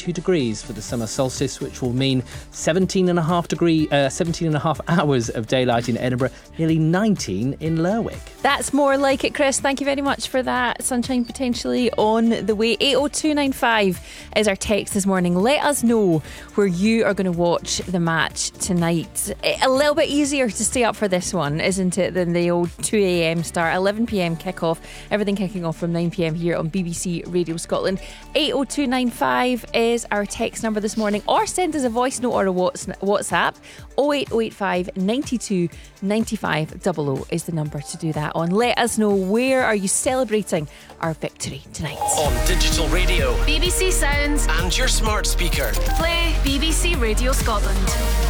22 degrees for the summer solstice, which will mean 17 and a half hours of daylight in Edinburgh, nearly 19 in Lerwick. That's more like it, Chris. Thank you very much for that. Sunshine potentially on the way. 80295 is our text this morning. Let us know where you are going to watch the match tonight. A little bit easier to stay up for this one, isn't it, than the old 2 a.m. start, 11 p.m. kick-off. Everything kicking off from 9 p.m. here on BBC Radio Scotland. 80295 is our text number this morning, or send us a voice note or a WhatsApp. 08085 92 95 00 is the number to do that on. Let us know, where are you celebrating our victory tonight? On digital radio, BBC Sounds, and your smart speaker. play BBC Radio Scotland.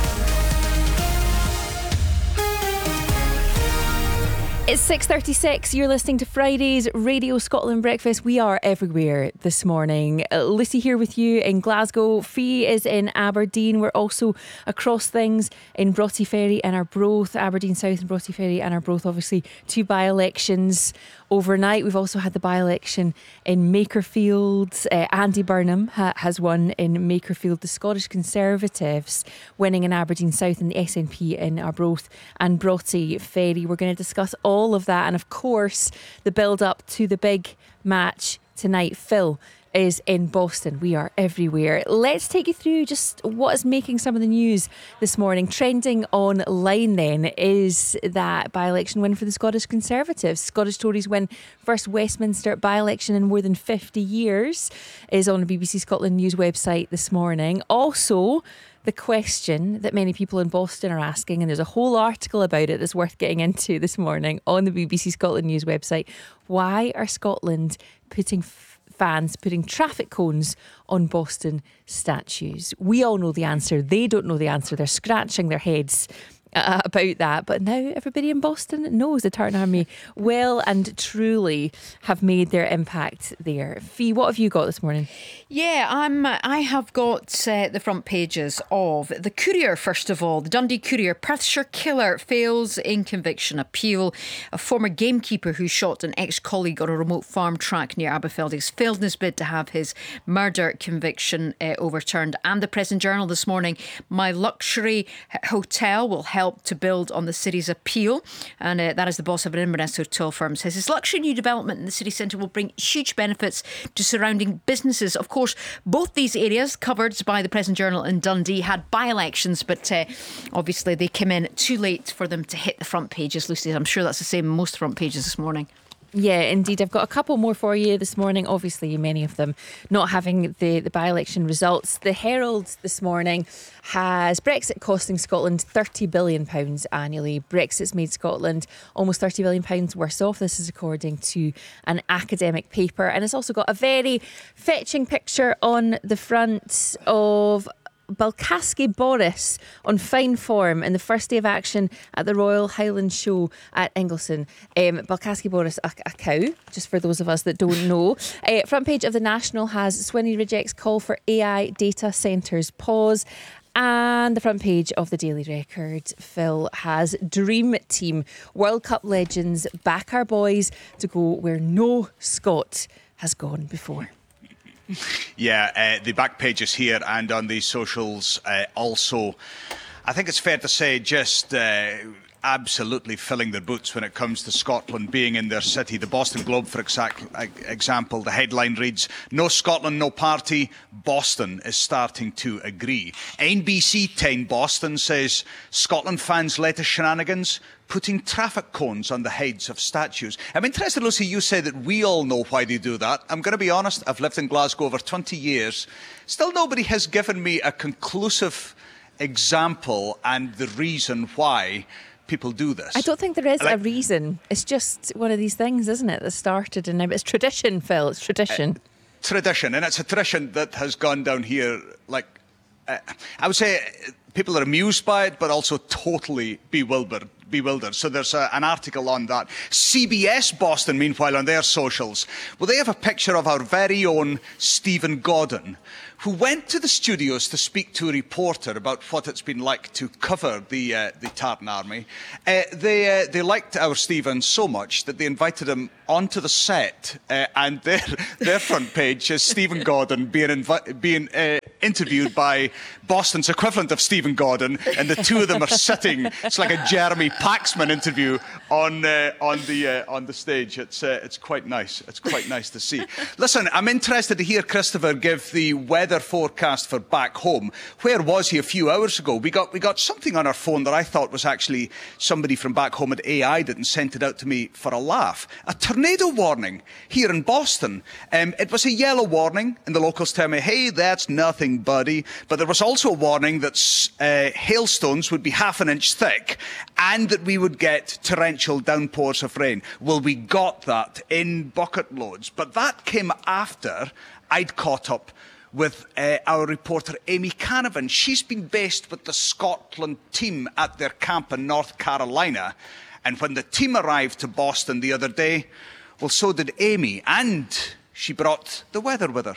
It's 6:36. You're listening to Friday's Radio Scotland Breakfast. We are everywhere this morning. Lucy here with you in Glasgow. Fee is in Aberdeen. We're also across things in Broughty Ferry and Arbroath. Aberdeen South and Broughty Ferry and Arbroath, obviously, 2 by-elections overnight. We've also had the by-election in Makerfield. Andy Burnham has won in Makerfield. The Scottish Conservatives winning in Aberdeen South, and the SNP in Arbroath and Broughty Ferry. We're going to discuss all of that, and of course the build up to the big match tonight. Phil is in Boston. We are everywhere. Let's take you through just what is making some of the news this morning. Trending online then is that by-election win for the Scottish Conservatives. Scottish Tories win first Westminster by-election in more than 50 years is on the BBC Scotland News website this morning. Also, the question that many people in Boston are asking, and there's a whole article about it that's worth getting into this morning on the BBC Scotland News website. Why are Scotland fans putting traffic cones on Boston statues? We all know the answer. They don't know the answer. They're scratching their heads about that, but now everybody in Boston knows the Tartan Army well and truly have made their impact there. Fee, what have you got this morning? Yeah, I have got the front pages of the Courier. First of all, the Dundee Courier: Perthshire killer fails in conviction appeal. A former gamekeeper who shot an ex-colleague on a remote farm track near Aberfeldy has failed in his bid to have his murder conviction overturned. And the Present Journal this morning: my luxury hotel will help to build on the city's appeal. And that is the boss of an Inverness hotel firm, says his luxury new development in the city centre will bring huge benefits to surrounding businesses. Of course, both these areas covered by the Present Journal in Dundee had by-elections, but obviously they came in too late for them to hit the front pages. Lucy, I'm sure that's the same in most front pages this morning. Yeah, indeed. I've got a couple more for you this morning. Obviously, many of them not having the by-election results. The Herald this morning has Brexit costing Scotland £30 billion annually. Brexit's made Scotland almost £30 billion worse off. This is according to an academic paper. And it's also got a very fetching picture on the front of Balcaski Boris on fine form in the first day of action at the Royal Highland Show at Ingleston. Balcaski Boris, a cow, just for those of us that don't know. Front page of the National has Swinney rejects call for AI data centres pause. And the front page of the Daily Record, Phil, has Dream Team: World Cup legends back our boys to go where no Scot has gone before. Yeah, the back pages here and on the socials also, I think it's fair to say, just absolutely filling their boots when it comes to Scotland being in their city. The Boston Globe, for example, the headline reads: "No Scotland, no party. Boston is starting to agree." NBC 10 Boston says Scotland fans led to shenanigans, putting traffic cones on the heads of statues. I'm interested, Lucy, you say that we all know why they do that. I'm going to be honest, I've lived in Glasgow over 20 years. Still nobody has given me a conclusive example and the reason why people do this. I don't think there is a reason. It's just one of these things, isn't it, that started, and it's tradition, Phil. It's tradition. Tradition, and it's a tradition that has gone down here, I would say people are amused by it, but also totally bewildered. So there's an article on that. CBS Boston, meanwhile, on their socials, well, they have a picture of our very own Stephen Godden, who went to the studios to speak to a reporter about what it's been like to cover the Tartan Army. They liked our Stephen so much that they invited him onto the set, and their front page is Stephen Godden being interviewed by Boston's equivalent of Stephen Gordon, and the two of them are sitting. It's like a Jeremy Paxman interview on the stage. It's quite nice. It's quite nice to see. Listen, I'm interested to hear Christopher give the weather forecast for back home. Where was he a few hours ago? We got something on our phone that I thought was actually somebody from back home at AI did and sent it out to me for a laugh. A tornado warning here in Boston. It was a yellow warning, and the locals tell me, hey, that's nothing, buddy. But there was also a warning that hailstones would be half an inch thick and that we would get torrential downpours of rain. Well, we got that in bucket loads, but that came after I'd caught up with our reporter Amy Canavan. She's been based with the Scotland team at their camp in North Carolina. And when the team arrived to Boston the other day, well, so did Amy, and she brought the weather with her.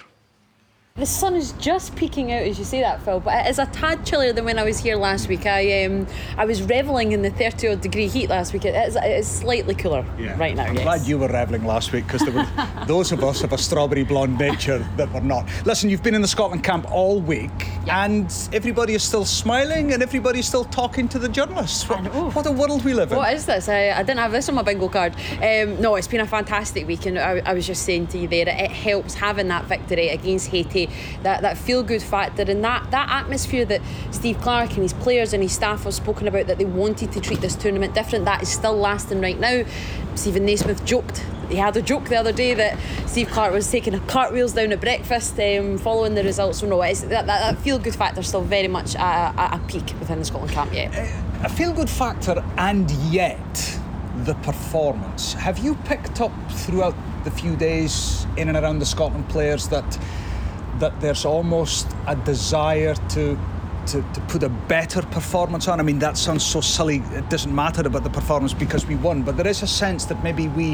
The sun is just peeking out as you say that, Phil, but it is a tad chillier than when I was here last week. I was revelling in the 30-odd degree heat last week. It is slightly cooler right now. I'm glad you were revelling last week, because there were those of us of a strawberry blonde nature that were not. Listen, you've been in the Scotland camp all week, and everybody is still smiling and everybody is still talking to the journalists. What a world we live in. What is this? I didn't have this on my bingo card. No, it's been a fantastic week, and I was just saying to you there, it helps having that victory against Haiti, that feel-good factor, and that atmosphere that Steve Clarke and his players and his staff have spoken about, that they wanted to treat this tournament different, that is still lasting right now. Stephen Naismith joked, he had a joke the other day that Steve Clarke was taking cartwheels down at breakfast following the results. So no, it's that feel-good factor still very much at a peak within the Scotland camp yet. A feel-good factor, and yet the performance. Have you picked up throughout the few days in and around the Scotland players that there's almost a desire to put a better performance on? I mean, that sounds so silly. It doesn't matter about the performance because we won, but there is a sense that maybe we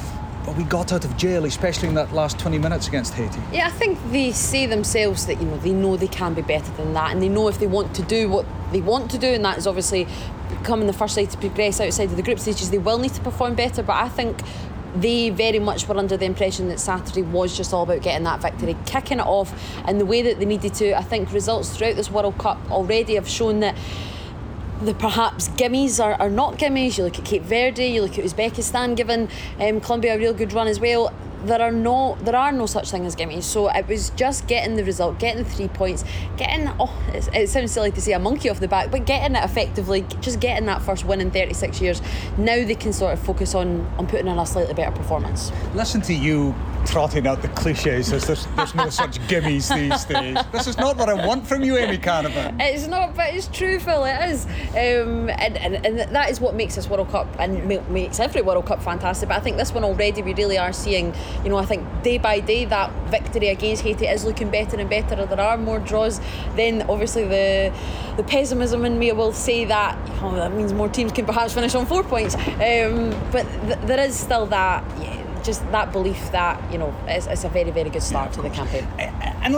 got out of jail, especially in that last 20 minutes against Haiti. Yeah, I think they say themselves that they know they can be better than that, and they know if they want to do what they want to do, and that is obviously becoming the first side to progress outside of the group stages, they will need to perform better. But I think they very much were under the impression that Saturday was just all about getting that victory, kicking it off in the way that they needed to. I think results throughout this World Cup already have shown that the perhaps gimmies are not gimmies. You look at Cape Verde, you look at Uzbekistan giving Colombia a real good run as well. There are no such thing as gimmies. So it was just getting the result, getting the 3 points, getting, it sounds silly to say a monkey off the back, but getting it effectively, just getting that first win in 36 years. Now they can sort of focus on putting in a slightly better performance. Listen to you trotting out the cliches as there's no such gimmies these days. This is not what I want from you, Amy Canavan. It's not, but it's true, Phil, it is. And that is what makes this World Cup and makes every World Cup fantastic. But I think this one already we really are seeing, I think day by day that victory against Haiti is looking better and better. There are more draws. Then obviously the pessimism in me will say that that means more teams can perhaps finish on 4 points. But there is still that, just that belief that it's a very, very good start to the campaign. And